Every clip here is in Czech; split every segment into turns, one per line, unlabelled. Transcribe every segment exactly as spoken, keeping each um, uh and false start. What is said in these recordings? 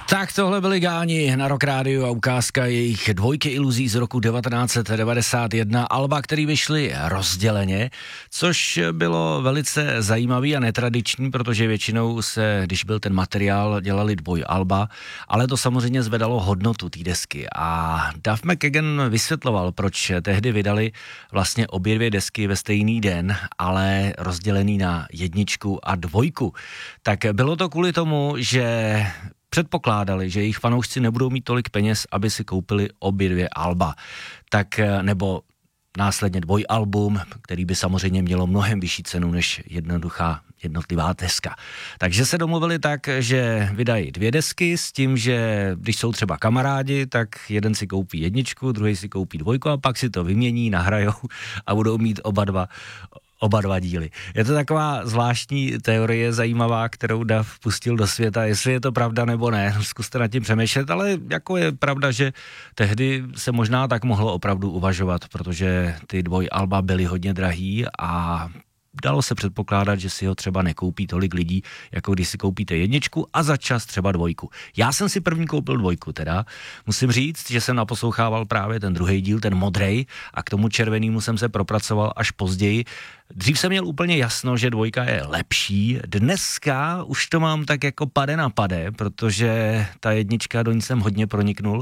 Tak tohle byli Gáni na Rock Radio a ukázka jejich dvojky iluzí z roku devatenáct set devadesát jedna, alba, který vyšly rozděleně, což bylo velice zajímavý a netradiční, protože většinou se, když byl ten materiál, dělali dvojalba, ale to samozřejmě zvedalo hodnotu té desky. A Duff McKagan vysvětloval, proč tehdy vydali vlastně obě dvě desky ve stejný den, ale rozdělený na jedničku a dvojku. Tak bylo to kvůli tomu, že předpokládali, že jejich fanoušci nebudou mít tolik peněz, aby si koupili obě dvě alba. Tak nebo následně dvojalbum, který by samozřejmě mělo mnohem vyšší cenu než jednoduchá jednotlivá deska. Takže se domluvili tak, že vydají dvě desky s tím, že když jsou třeba kamarádi, tak jeden si koupí jedničku, druhý si koupí dvojku a pak si to vymění, nahrajou a budou mít oba dva Oba dva díly. Je to taková zvláštní teorie zajímavá, kterou Duff pustil do světa, jestli je to pravda nebo ne, zkuste nad tím přemýšlet, ale jako je pravda, že tehdy se možná tak mohlo opravdu uvažovat, protože ty dvojalba byly hodně drahý a dalo se předpokládat, že si ho třeba nekoupí tolik lidí, jako když si koupíte jedničku a za čas třeba dvojku. Já jsem si první koupil dvojku teda. Musím říct, že jsem naposlouchával právě ten druhý díl, ten modrej, a k tomu červenému jsem se propracoval až později. Dřív jsem měl úplně jasno, že dvojka je lepší. Dneska už to mám tak jako pade na pade, protože ta jednička, do ní jsem hodně proniknul.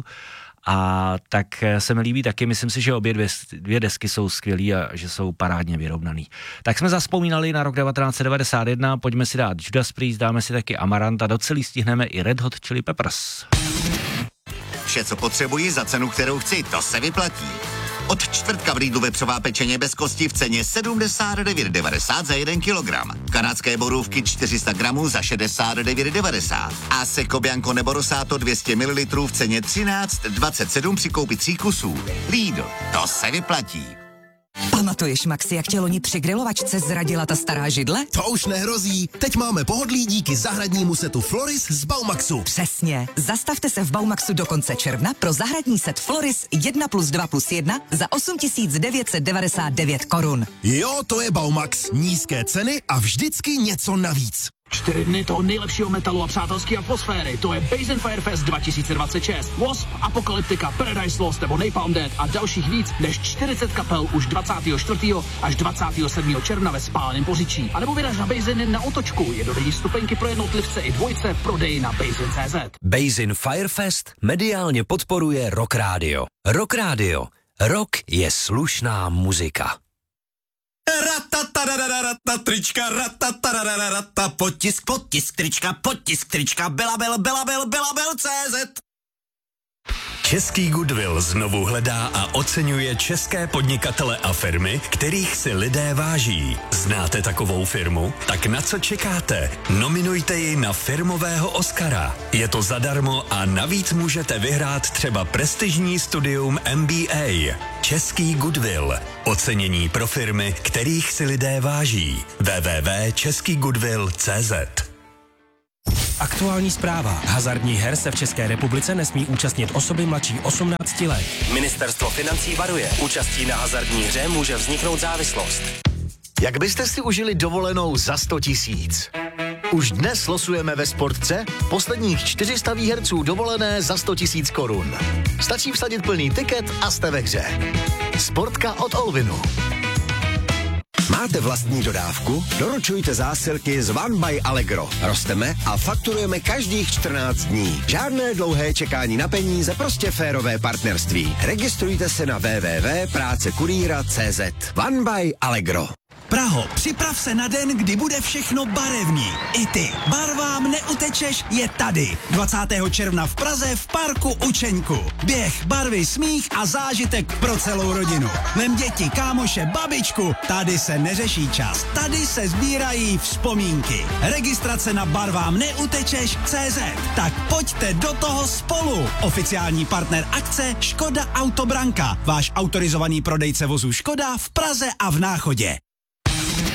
A tak se mi líbí taky, myslím si, že obě dvě, dvě desky jsou skvělý a že jsou parádně vyrovnaný. Tak jsme zazpomínali na rok devatenáct set devadesát jedna, pojďme si dát Judas Priest, dáme si taky Amarant a docelý stihneme i Red Hot Chili Peppers.
Vše, co potřebuji za cenu, kterou chci, to se vyplatí. Od čtvrtka v Lidlu vepřová pečeně bez kosti v ceně sedmdesát devět devadesát za jeden kilogram. Kanadské borůvky čtyři sta gramů za šedesát devět devadesát. A Seco Bianco nebo Rosato dvě stě mililitrů v ceně třináct dvacet sedm při koupi tří kusů. Lidl, to se vyplatí.
Pamatuješ, Maxi, jak tě loni při grilovačce zradila ta stará židle?
To už nehrozí. Teď máme pohodlí díky zahradnímu setu Floris z Baumaxu.
Přesně. Zastavte se v Baumaxu do konce června pro zahradní set Floris jedna plus dva plus jedna za osm tisíc devět set devadesát devět korun.
Jo, to je Baumax. Nízké ceny a vždycky něco navíc.
Čtyři dny toho nejlepšího metalu a přátelské atmosféry. To je Base Fire Fest dva tisíce dvacet šest. Wasp, Apocalyptica, Paradise Lost nebo Napalm Death a dalších víc než čtyřicet kapel už dvacátého čtvrtého až dvacátého sedmého června ve Spáleném Poříčí. A nebo vyraž na Base na otočku. Jednodenní stupenky pro jednotlivce i dvojce v prodeji na Base tečka cé zet.
Base Fire Fest mediálně podporuje Rock Radio. Rock Radio. Rock je slušná muzika.
Ratataradadadata, trička, ratataradadadata, potisk, potisk, trička, potisk, trička, Belabel, Belabel, Belabel, cé zet.
Český Goodwill znovu hledá a oceňuje české podnikatele a firmy, kterých si lidé váží. Znáte takovou firmu? Tak na co čekáte? Nominujte ji na firmového Oscara. Je to zadarmo a navíc můžete vyhrát třeba prestižní studium M B A. Český Goodwill. Ocenění pro firmy, kterých si lidé váží. w w w tečka český goodwill tečka cé zet.
Aktuální zpráva. Hazardních her se v České republice nesmí účastnit osoby mladší osmnácti let.
Ministerstvo financí varuje. Účastí na hazardní hře může vzniknout závislost.
Jak byste si užili dovolenou za sto tisíc? Už dnes losujeme ve Sportce posledních čtyři sta výherců dovolené za sto tisíc korun. Stačí vsadit plný tiket a jste ve hře. Sportka od Olvinu.
Máte vlastní dodávku? Doručujte zásilky z One by Allegro. Rosteme a fakturujeme každých čtrnáct dní. Žádné dlouhé čekání na peníze, prostě férové partnerství. Registrujte se na w w w tečka práce kurýra tečka cé zet. One by Allegro.
Praho, připrav se na den, kdy bude všechno barevný. I ty. Barvám neutečeš je tady. dvacátého června v Praze v parku Učeňku. Běh, barvy, smích a zážitek pro celou rodinu. Vem děti, kámoše, babičku. Tady se neřeší čas. Tady se sbírají vzpomínky. Registrace na barvám neutečeš tečka cé zet. Tak pojďte do toho spolu. Oficiální partner akce Škoda Autobranka. Váš autorizovaný prodejce vozů Škoda v Praze a v Náchodě.